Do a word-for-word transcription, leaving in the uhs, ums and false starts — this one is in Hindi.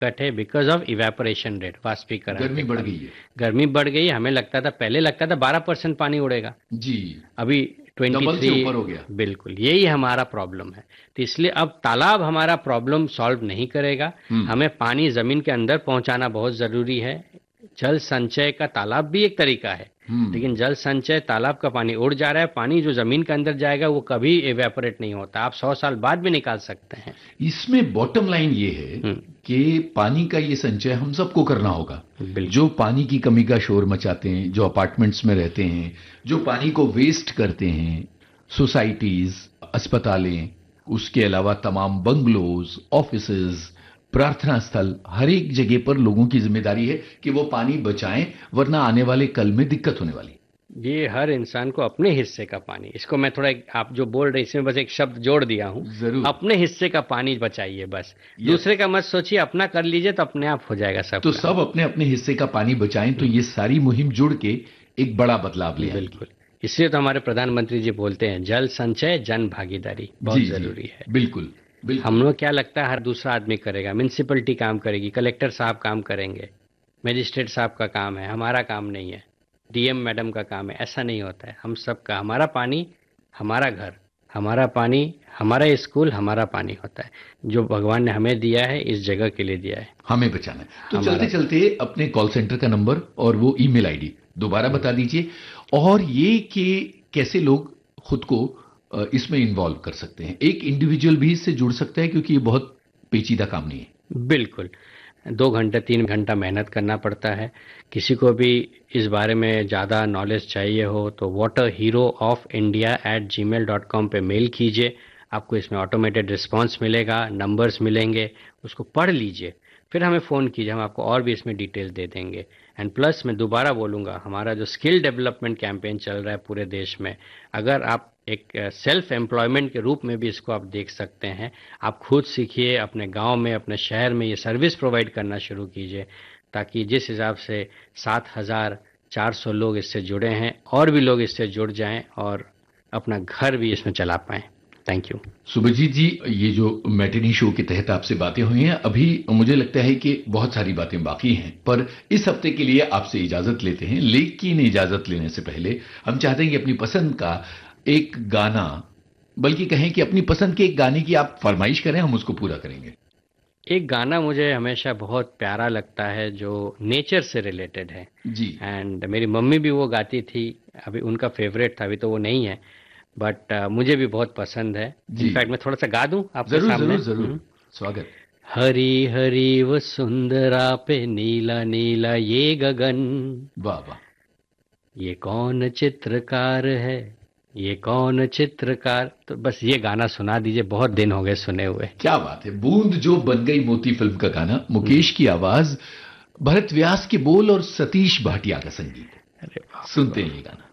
कट है बिकॉज ऑफ इवेपोरेशन रेट, वाष्पीकरण गर्मी के बढ़ कारण। गई है। गर्मी बढ़ गई, हमें लगता था, पहले लगता था बारह परसेंट पानी उड़ेगा, जी। अभी डबल से ट्वेंटी थ्री। ऊपर हो गया। बिल्कुल, यही हमारा प्रॉब्लम है। तो इसलिए अब तालाब हमारा प्रॉब्लम सॉल्व नहीं करेगा। हम्म। हमें पानी जमीन के अंदर पहुंचाना बहुत जरूरी है। जल संचय का तालाब भी एक तरीका है, हम्म। लेकिन जल संचय, तालाब का पानी उड़ जा रहा है, पानी जो जमीन के अंदर जाएगा वो कभी एवेपोरेट नहीं होता, आप सौ साल बाद भी निकाल सकते हैं। इसमें बॉटम लाइन ये है हम्म। कि पानी का ये संचय हम सबको करना होगा। जो बिल्कुल। पानी की कमी का शोर मचाते हैं, जो अपार्टमेंट्स में रहते हैं, जो पानी को वेस्ट करते हैं, सोसाइटीज, अस्पतालें, उसके अलावा तमाम बंगलोज, ऑफिसेज, प्रार्थना स्थल, हर एक जगह पर लोगों की जिम्मेदारी है कि वो पानी बचाएं, वरना आने वाले कल में दिक्कत होने वाली। ये हर इंसान को अपने हिस्से का पानी, इसको मैं थोड़ा एक, आप जो बोल रहे इसमें बस एक शब्द जोड़ दिया हूँ, जरूर। अपने हिस्से का पानी बचाइए बस। यस। दूसरे का मत सोचिए, अपना कर लीजिए तो अपने आप हो जाएगा सब तो काम। सब अपने अपने हिस्से का पानी बचाएं, तो हम्म। ये सारी मुहिम जुड़ के एक बड़ा बदलाव ले आएगी। बिल्कुल। इसलिए तो हमारे प्रधानमंत्री जी बोलते हैं जल संचय जन भागीदारी जी बहुत जी। जरूरी है। बिल्कुल हम बिल्कुल। लोग क्या लगता है हर दूसरा आदमी करेगा, म्यूनसिपलिटी काम करेगी, कलेक्टर साहब काम करेंगे, मजिस्ट्रेट साहब का काम है, हमारा काम नहीं है, डीएम मैडम का काम है, ऐसा नहीं होता है। हम सबका, हमारा पानी हमारा घर, हमारा पानी हमारा स्कूल, हमारा पानी होता है जो भगवान ने हमें दिया है, इस जगह के लिए दिया है। हमें बचाना है। तो हमारा चलते चलते अपने कॉल सेंटर का नंबर और वो ईमेल आईडी दोबारा बता दीजिए, और ये कि कैसे लोग खुद को अ, इसमें इन्वॉल्व कर सकते हैं। एक इंडिविजुअल भी इससे जुड़ सकता है, क्योंकि ये बहुत पेचीदा काम नहीं है। बिल्कुल। दो घंटे तीन घंटा मेहनत करना पड़ता है। किसी को भी इस बारे में ज़्यादा नॉलेज चाहिए हो तो water hero of India at ji mail dot com पर मेल कीजिए। आपको इसमें ऑटोमेटेड रिस्पांस मिलेगा, नंबर्स मिलेंगे, उसको पढ़ लीजिए, फिर हमें फ़ोन कीजिए, हम आपको और भी इसमें डिटेल दे देंगे। एंड प्लस मैं दोबारा बोलूँगा, हमारा जो स्किल डेवलपमेंट कैंपेन चल रहा है पूरे देश में, अगर आप एक सेल्फ एम्प्लॉयमेंट के रूप में भी इसको आप देख सकते हैं। आप खुद सीखिए, अपने गांव में, अपने शहर में ये सर्विस प्रोवाइड करना शुरू कीजिए, ताकि जिस हिसाब से सात हज़ार चार सौ लोग इससे जुड़े हैं, और भी लोग इससे जुड़ जाएं और अपना घर भी इसमें चला पाएं। Thank you. सुभजीत जी, ये जो मैटिनी शो के तहत आपसे बातें हुई हैं, अभी मुझे लगता है कि बहुत सारी बातें बाकी हैं, पर इस हफ्ते के लिए आपसे इजाजत लेते हैं। लेकिन इजाजत लेने से पहले हम चाहते हैं कि अपनी पसंद का एक गाना, बल्कि कहें कि अपनी पसंद के एक गाने की आप फरमाइश करें, हम उसको पूरा करेंगे। एक गाना मुझे हमेशा बहुत प्यारा लगता है जो नेचर से रिलेटेड है, जी। एंड मेरी मम्मी भी वो गाती थी, अभी उनका फेवरेट था, अभी तो वो नहीं है, बट uh, मुझे भी बहुत पसंद है। जी। इनफैक्ट मैं थोड़ा सा गा दूं आपके जरूर सामने। जरूर जरूर। हम्म। स्वागत। हरी हरी वो सुंदरा पे नीला नीला ये गगन, वाह वाह। ये कौन चित्रकार है, ये कौन चित्रकार। तो बस ये गाना सुना दीजिए, बहुत दिन हो गए सुने हुए। क्या बात है। बूंद जो बन गई मोती फिल्म का गाना, मुकेश की आवाज, भरत व्यास के बोल और सतीश भाटिया का संगीत। अरे बाप रे सुनते बाप। हैं ये गाना।